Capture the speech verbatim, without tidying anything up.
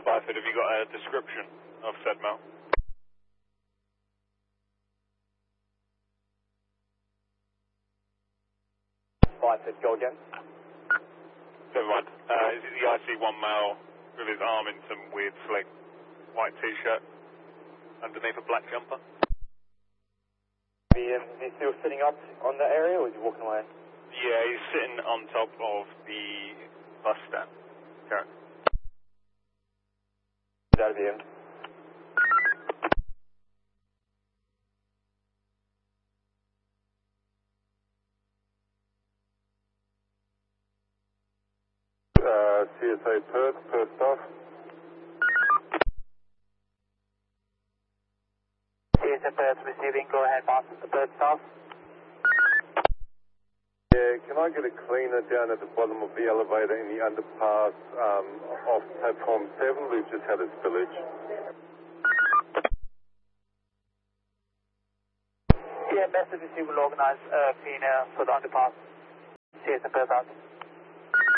Byford, have you got a description of said male? Byford, go again. Never mind. Uh, is it the I C one male with his arm in some weird sling, white t-shirt, underneath a black jumper? Is he, um, is he still sitting up on that area or is he walking away? Yeah, he's sitting on top of the bus stand. Okay. That'll be him. Uh, C S A Perth, Perth staff. C S A Perth receiving, go ahead, pass the Perth staff. Yeah, can I get a cleaner down at the bottom of the elevator in the underpass um, off platform seven? We've just had a spillage. Yeah, message received will organise uh, cleaner for the underpass. C S A Perth out.